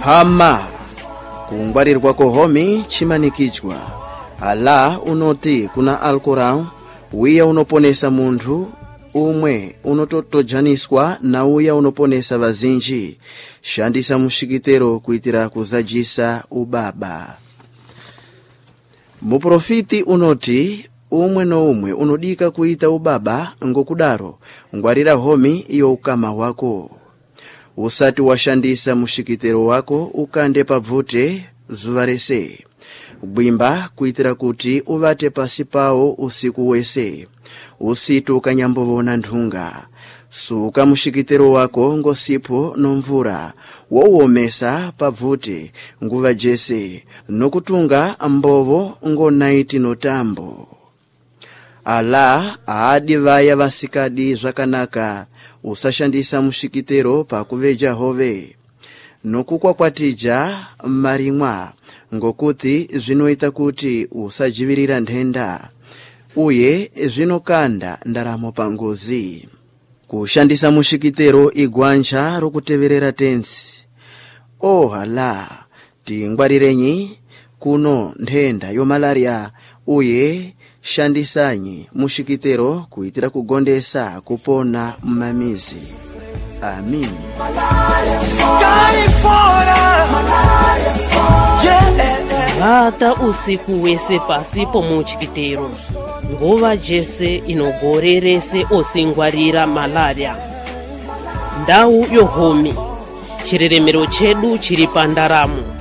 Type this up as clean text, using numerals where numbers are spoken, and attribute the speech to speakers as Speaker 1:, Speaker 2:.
Speaker 1: hama kungwarirwa kohomi chimanikichwa ala unoti kuna Alcorão wiya unoponesa munthu umwe unototojaniswa na uya unoponesa vazinji. Shandisa mushikitero kuitira kuzajisa ubaba. Muprofiti unoti umwe no umwe unodika kuita ubaba ngokudaro ngwarira homi iyo ukama wako. Usati washandisa mushikitero wako ukande pavute zuvarese. Bwimba kuitira kuti uvate pasi pawo usiku wese. Usitu ukanyambovona nthunga. Suka mushikitero wako ngosipo nomvura. Wowomesa pavute nguva jese. Nokutunga mbovo ngonaiti notambo. Ala aadi vaya vasikadi zvakanaka. Usashandisa mushikitero pakuveja hove. Nokukwakwatija marimwa ngokuti zvinoita kuti usajivirira ndenda. Uye zvinokanda ndaramo pangozi. Kushandisa mushikitero igwanja rokuteverera tensi. Hala tingwarirenyi kuno ndenda yo malaria. Uye shandisanyi mushikitero kuitira kugondesa kupona mmamizi. Amin.
Speaker 2: Vata usiku wese pasi pomuchikitero. Nguva jese inogorerese osingwarira malaria. Ndau yohomi. Chireremero chedu chiri pandaramo.